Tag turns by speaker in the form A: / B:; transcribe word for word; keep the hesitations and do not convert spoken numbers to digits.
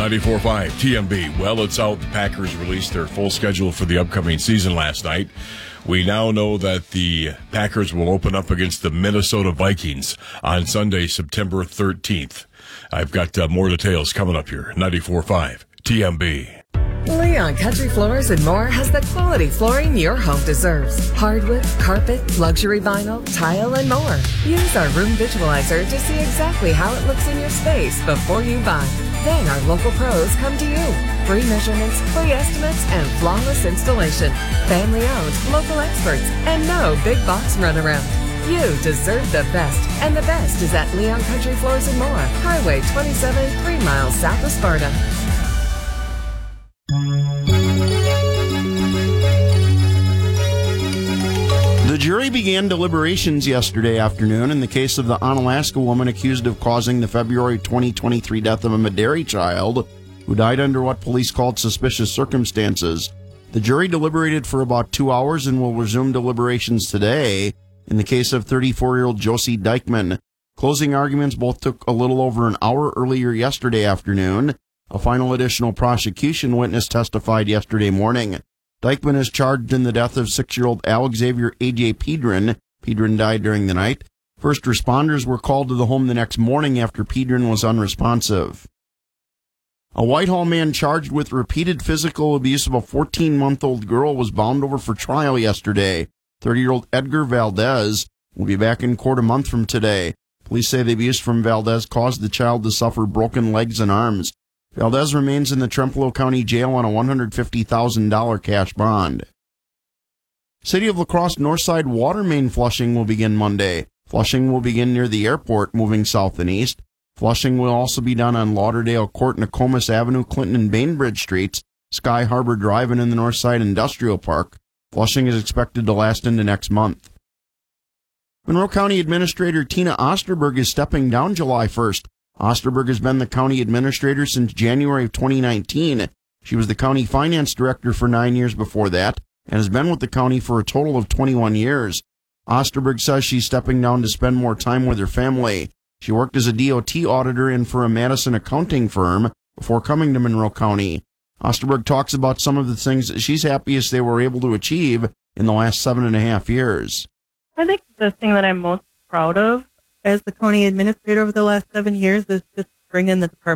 A: ninety-four point five T M B. Well, it's out. The Packers released their full schedule for the upcoming season last night. We now know that the Packers will open up against the Minnesota Vikings on Sunday, September thirteenth. I've got uh, more details coming up here. ninety-four point five T M B.
B: Leon Country Floors and More has the quality flooring your home deserves. Hardwood, carpet, luxury vinyl, tile, and more. Use our room visualizer to see exactly how it looks in your space before you buy. Then our local pros come to you. Free measurements, free estimates, and flawless installation. Family owned, local experts, and no big box runaround. You deserve the best, and the best is at Leon Country Floors and More, Highway twenty-seven, three miles south of Sparta.
C: The jury began deliberations yesterday afternoon in the case of the Onalaska woman accused of causing the February twenty twenty-three death of a Medaille child who died under what police called suspicious circumstances. The jury deliberated for about two hours and will resume deliberations today in the case of thirty-four-year-old Josie Dykeman. Closing arguments both took a little over an hour earlier yesterday afternoon. A final additional prosecution witness testified yesterday morning. Dykeman is charged in the death of six-year-old Alex Xavier A J Pedron. Pedron died during the night. First responders were called to the home the next morning after Pedron was unresponsive. A Whitehall man charged with repeated physical abuse of a fourteen-month-old girl was bound over for trial yesterday. thirty-year-old Edgar Valdez will be back in court a month from today. Police say the abuse from Valdez caused the child to suffer broken legs and arms. Valdez remains in the Trempealeau County Jail on a one hundred fifty thousand dollars cash bond. City of La Crosse Northside water main flushing will begin Monday. Flushing will begin near the airport, moving south and east. Flushing will also be done on Lauderdale Court, Nokomis Avenue, Clinton and Bainbridge Streets, Sky Harbor Drive, and in the Northside Industrial Park. Flushing is expected to last into next month. Monroe County Administrator Tina Osterberg is stepping down July first. Osterberg has been the county administrator since January of twenty nineteen. She was the county finance director for nine years before that and has been with the county for a total of twenty-one years. Osterberg says she's stepping down to spend more time with her family. She worked as a D O T auditor and for a Madison accounting firm before coming to Monroe County. Osterberg talks about some of the things that she's happiest they were able to achieve in the last seven and a half years.
D: I think the thing that I'm most proud of as the county administrator over the last seven years is just bringing the department